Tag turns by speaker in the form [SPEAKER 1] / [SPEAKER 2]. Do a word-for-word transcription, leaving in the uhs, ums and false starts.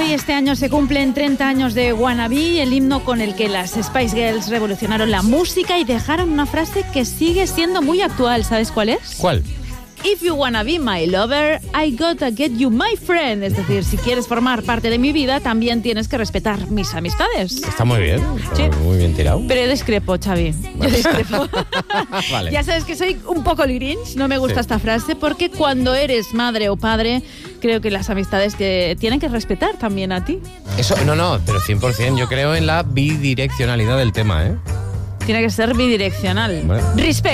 [SPEAKER 1] Y este año se cumplen treinta años de Wannabe, el himno con el que las Spice Girls revolucionaron la música y dejaron una frase que sigue siendo muy actual. ¿Sabes cuál es?
[SPEAKER 2] ¿Cuál?
[SPEAKER 1] If you wanna be my lover, I gotta get you my friend. Es decir, si quieres formar parte de mi vida, también tienes que respetar mis amistades.
[SPEAKER 2] Está muy bien, está
[SPEAKER 1] Sí.
[SPEAKER 2] muy bien tirado.
[SPEAKER 1] Pero yo discrepo, Xavi. Yo discrepo.
[SPEAKER 2] Vale.
[SPEAKER 1] Ya sabes que soy un poco Grinch, no me gusta
[SPEAKER 2] Sí.
[SPEAKER 1] esta frase, porque cuando eres madre o padre, creo que las amistades que tienen que respetar también a ti.
[SPEAKER 2] Eso, no, no, pero cien por ciento yo creo en la bidireccionalidad del tema, ¿eh?
[SPEAKER 1] Tiene que ser bidireccional.
[SPEAKER 2] Bueno.
[SPEAKER 1] Respect.